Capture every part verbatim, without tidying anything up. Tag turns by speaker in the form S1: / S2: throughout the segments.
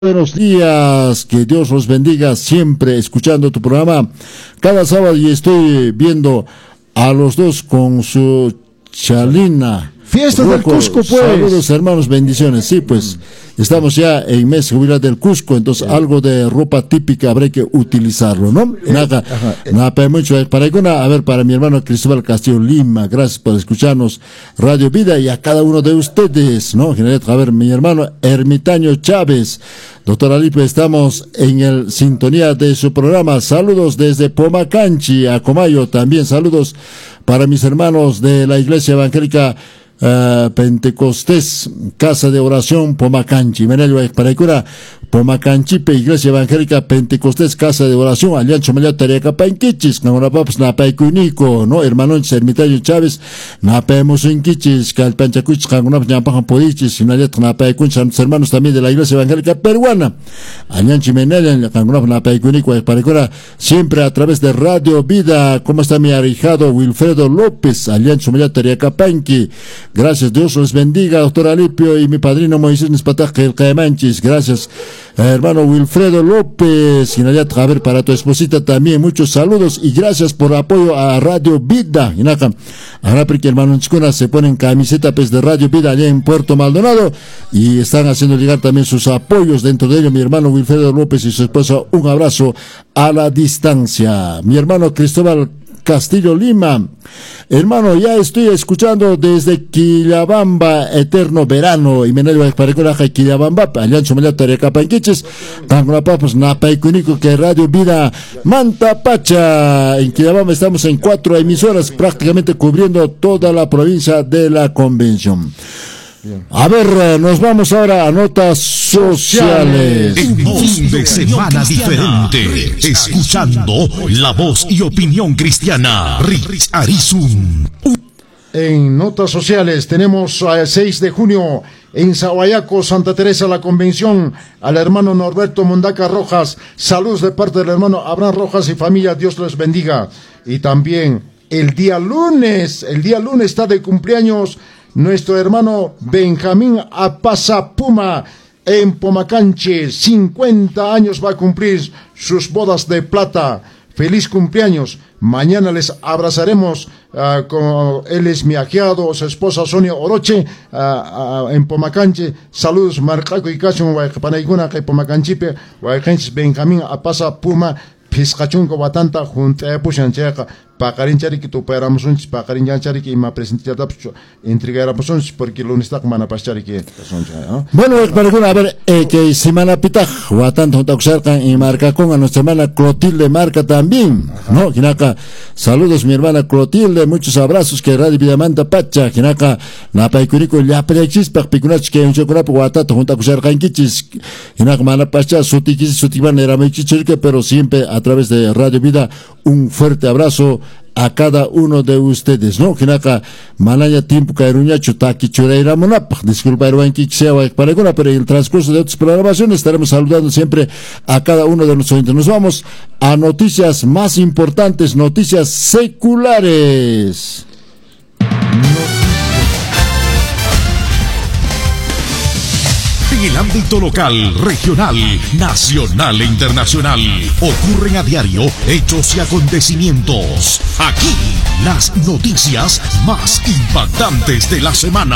S1: Buenos días, que Dios los bendiga siempre escuchando tu programa cada sábado y estoy viendo a los dos con su chalina.
S2: Fiesta del Cusco, pues.
S1: Saludos, hermanos, bendiciones. Sí, pues, estamos ya en mes jubilar del Cusco, entonces sí. Algo de ropa típica habrá que utilizarlo, ¿no? Eh, nada, eh. nada, para mucho. Para alguna, a ver, para mi hermano Cristóbal Castillo Lima, gracias por escucharnos, Radio Vida, y a cada uno de ustedes, ¿no? A ver, mi hermano Ermitaño Chávez, doctor Alipe, estamos en el sintonía de su programa. Saludos desde Pomacanchi, a Comayo, también saludos para mis hermanos de la Iglesia Evangélica Uh, Pentecostés, Casa de Oración, Pomacanchi, Menello, Parecura, Pomacanchipe, Iglesia Evangélica Pentecostés, Casa de Oración, Aliancho Malia Tareca Panquichis, Namorapaps, Napaicunico, no, hermano Ermitaño Chávez, Napaemos en Quichis, Calpanchacuchis, Cangunap, Nampajan Podichis, Sinalet, Napaicun, hermanos también de la Iglesia Evangélica Peruana, Aliancho Menello, Cangunap, Napaicunico, Parecura, siempre a través de Radio Vida. ¿Cómo está mi ahijado Wilfredo López, Aliancho Malia Tareca Panqui? Gracias, Dios los bendiga, doctor Alipio y mi padrino Moisés Nespataje el Caemanchis. Gracias, eh, hermano Wilfredo López. Y Nayat, a ver, para tu esposita también, muchos saludos y gracias por apoyo a Radio Vida. Y nada, ahora porque hermano Chicuna se ponen camiseta pues, de Radio Vida allá en Puerto Maldonado y están haciendo llegar también sus apoyos. Dentro de ello, mi hermano Wilfredo López y su esposa, un abrazo a la distancia. Mi hermano Cristóbal Castillo Lima, hermano, ya estoy escuchando desde Quillabamba, eterno verano, y me para Parecuraja Quillabamba, Alianzo Malia Tareca Panquiches, Tanguapapos, Napaicunico, que Radio Vida Manta Pacha. En Quillabamba estamos en cuatro emisoras, prácticamente cubriendo toda la provincia de la Convención. Bien. A ver, nos vamos ahora a notas sociales.
S3: En un fin de semana diferente, escuchando la voz y opinión cristiana. Rich Arizun.
S2: En notas sociales tenemos el seis de junio en Sahuayaco, Santa Teresa, la convención, al hermano Norberto Mondaca Rojas. Saludos de parte del hermano Abraham Rojas y familia, Dios les bendiga. Y también el día lunes, el día lunes está de cumpleaños nuestro hermano Benjamín Apasa Puma en Pomacanchi, cincuenta años va a cumplir sus bodas de plata. Feliz cumpleaños. Mañana les abrazaremos, uh, con él es mi ajiado, su esposa Sonia Oroche, uh, uh, en Pomacanchi. Saludos, Marcaco y Casio, Panaiguna, que Pomacanchipe, Benjamín Apasa Puma, Piscachunco Batanta, junto a Pushancheca. Pakarin cari que tu paramos uns, pakarin ya cari que ima presentar tapos, entregaramos uns, porque lo necesita mana pas cari que
S1: ¿no? Bueno, para a ver, eh, que semana pita, guatan junto a y marca con a nuestra hermana Clotilde Marca también, ajá. ¿No? Quinaca, saludos mi hermana Clotilde, muchos abrazos que Radio Vida Manta Pacha, quinaca, na paicurico ya prexis, pacpicunach que un choconapo guatato junto a cerca en quichis, quinaca mana pacha, sutikis, sutiban era mechichirque, pero siempre a través de Radio Vida, un fuerte abrazo a cada uno de ustedes, ¿no? Quinaca, malaya tiempo cairuña chutaki chureira monap, disculpa Erwan Kixewa Pareguna, pero en el transcurso de otras programaciones estaremos saludando siempre a cada uno de nuestros oyentes. Nos vamos a noticias más importantes, noticias seculares.
S3: En el ámbito local, regional, nacional e internacional, ocurren a diario hechos y acontecimientos. Aquí, las noticias más impactantes de la semana.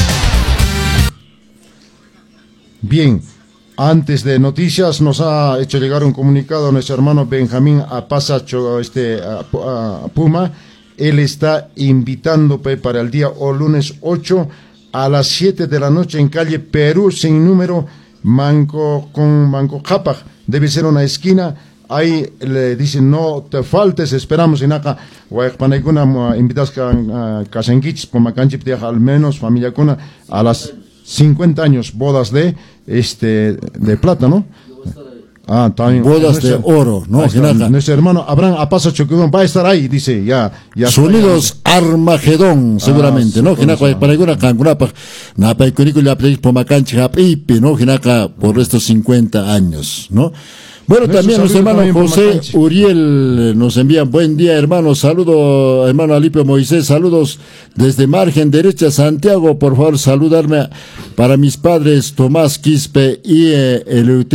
S2: Bien, antes de noticias nos ha hecho llegar un comunicado a nuestro hermano Benjamín Apasa este, a, a Puma. Él está invitando para el día o lunes ocho a las siete de la noche en calle Perú, sin número, Manco con Manco Capaj. Debe ser una esquina. Ahí le dicen, no te faltes, esperamos en acá. Guaypanaicuna, invitas a Casenquichis, Pomacanchi, al menos, familia Cuna, a las cincuenta años, bodas de, este, de plata, ¿no?
S1: Ah, también. Bodas de oro, ¿no?
S2: Está, nuestro hermano Abraham Apasa Choquedón va a estar ahí, dice, ya. ya
S1: Sonidos Armagedón, seguramente, ah, ¿no? Ginaka, para alguna cangurapa, Napaicunico, la Pomacanchi, ¿no? Ginaka, por estos cincuenta años, ¿no? Bueno,
S2: Nuestro
S1: también los
S2: saludo
S1: hermanos
S2: también por
S1: José
S2: Macanchi.
S1: Uriel nos envían buen día, hermano. Saludo, hermano Alipio Moisés. Saludos desde margen derecha, Santiago. Por favor, saludarme para mis padres Tomás Quispe y eh, Eleuterio